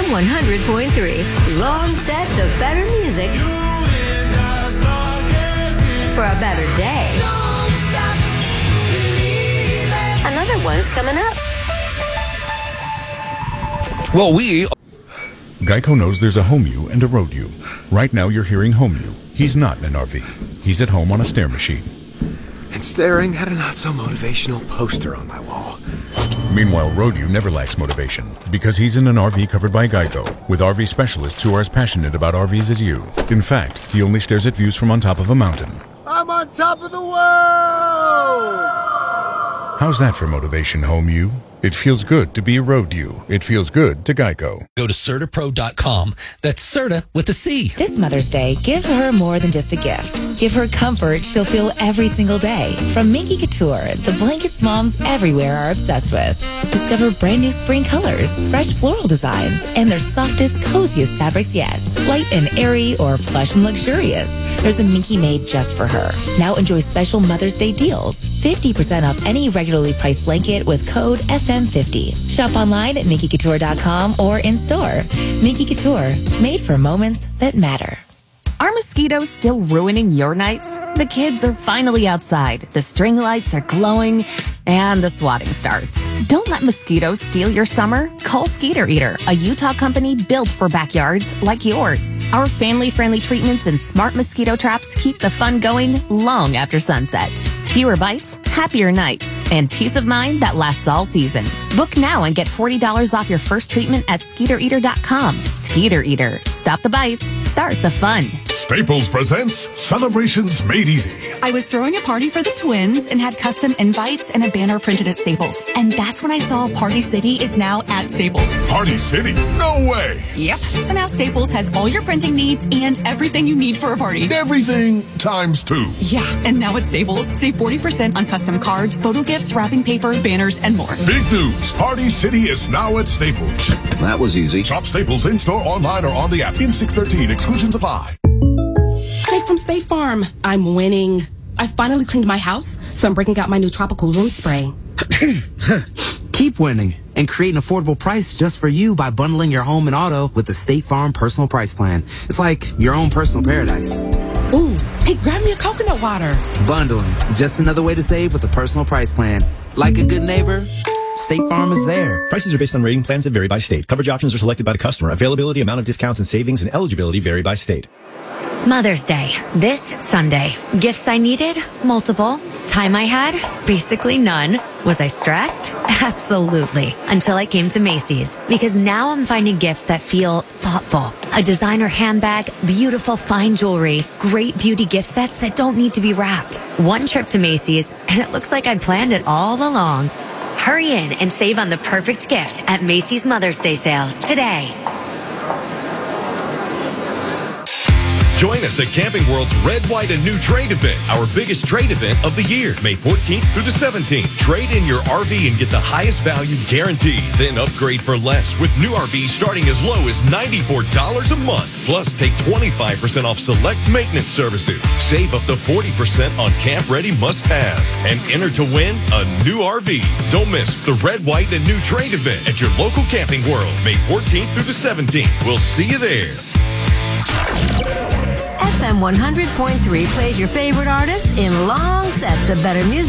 100.3. Long sets of better music for a better day. Another one's coming up. Well, Geico knows there's a home you and a road you. Right now you're hearing home you. He's not in an RV. He's at home on a stair machine. And staring at a not-so-motivational poster on my wall. Meanwhile, road you never lacks motivation because he's in an RV covered by Geico with RV specialists who are as passionate about RVs as you. In fact, he only stares at views from on top of a mountain. I'm on top of the world! How's that for motivation, home you? It feels good to be a road you. It feels good to Geico. Go to CertaPro.com. That's Certa with a C. This Mother's Day, give her more than just a gift. Give her comfort she'll feel every single day. From Minky Couture, the blankets moms everywhere are obsessed with. Discover brand new spring colors, fresh floral designs, and their softest, coziest fabrics yet. Light and airy or plush and luxurious. There's a Minky made just for her. Now enjoy special Mother's Day deals. 50% off any regularly priced blanket with code FM50. Shop online at MinkyCouture.com or in store. Minky Couture, made for moments that matter. Are mosquitoes still ruining your nights? The kids are finally outside, the string lights are glowing, and the swatting starts. Don't let mosquitoes steal your summer. Call Skeeter Eater, a Utah company built for backyards like yours. Our family-friendly treatments and smart mosquito traps keep the fun going long after sunset. Fewer bites, happier nights, and peace of mind that lasts all season. Book now and get $40 off your first treatment at SkeeterEater.com. Skeeter Eater. Stop the bites. Start the fun. Staples presents Celebrations Made Easy. I was throwing a party for the twins and had custom invites and a banner printed at Staples. And that's when I saw Party City is now at Staples. Party City? No way! Yep. So now Staples has all your printing needs and everything you need for a party. Everything times 2. Yeah, and now at Staples, save 40% on custom cards, photo gifts, wrapping paper, banners, and more. Big news! Party City is now at Staples. That was easy. Shop Staples in-store, online, or on the app. In 613, exclusions apply. Jake from State Farm. I'm winning. I finally cleaned my house, so I'm breaking out my new tropical room spray. Keep winning and create an affordable price just for you by bundling your home and auto with the State Farm Personal Price Plan. It's like your own personal paradise. Ooh, hey, grab me a coconut water. Bundling, just another way to save with the Personal Price Plan. Like a good neighbor, State Farm is there. Prices are based on rating plans that vary by state. Coverage options are selected by the customer. Availability, amount of discounts and savings, and eligibility vary by state. Mother's Day, this Sunday. Gifts I needed? Multiple. Time I had? Basically none. Was I stressed? Absolutely. Until I came to Macy's. Because now I'm finding gifts that feel thoughtful. A designer handbag, beautiful fine jewelry, great beauty gift sets that don't need to be wrapped. One trip to Macy's, and it looks like I'd planned it all along. Hurry in and save on the perfect gift at Macy's Mother's Day sale today. Join us at Camping World's Red, White, and New Trade event, our biggest trade event of the year, May 14th through the 17th. Trade in your RV and get the highest value guaranteed. Then upgrade for less with new RVs starting as low as $94 a month. Plus, take 25% off select maintenance services. Save up to 40% on camp-ready must-haves. And enter to win a new RV. Don't miss the Red, White, and New Trade event at your local Camping World, May 14th through the 17th. We'll see you there. FM 100.3 plays your favorite artists in long sets of better music